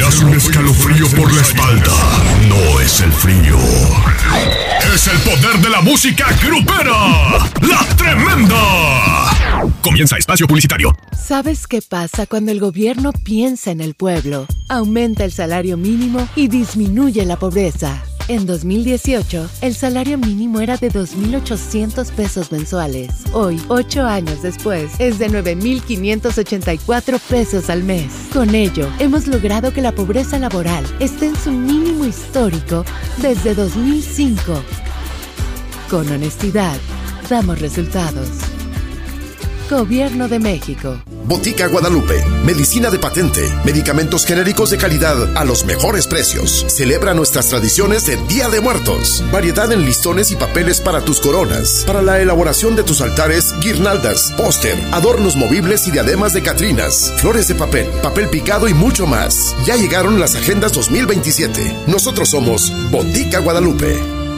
Das un escalofrío por la espalda. No es el frío. Es el poder de la música grupera. ¡La Tremenda! Comienza espacio publicitario. ¿Sabes qué pasa cuando el gobierno piensa en el pueblo? Aumenta el salario mínimo y disminuye la pobreza. En 2018, el salario mínimo era de 2,800 pesos mensuales. Hoy, 8 años después, es de 9,584 pesos al mes. Con ello, hemos logrado que la pobreza laboral esté en su mínimo histórico desde 2005. Con honestidad, damos resultados. Gobierno de México. Botica Guadalupe, medicina de patente, medicamentos genéricos de calidad a los mejores precios. Celebra nuestras tradiciones de Día de Muertos. Variedad en listones y papeles para tus coronas. Para la elaboración de tus altares, guirnaldas, póster, adornos movibles y diademas de catrinas, flores de papel, papel picado y mucho más. Ya llegaron las agendas 2027. Nosotros somos Botica Guadalupe.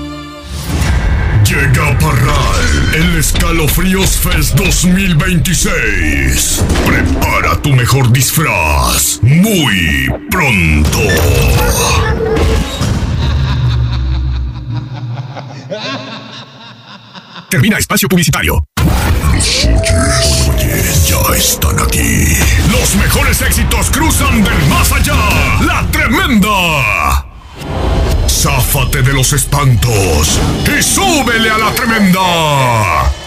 Llega Parral, el Escalofríos Fest 2026. Prepara tu mejor disfraz muy pronto. Termina espacio publicitario. Los oyes ya están aquí. Los mejores éxitos cruzan del más allá. ¡La Tremenda! Záfate de los espantos y súbele a La Tremenda.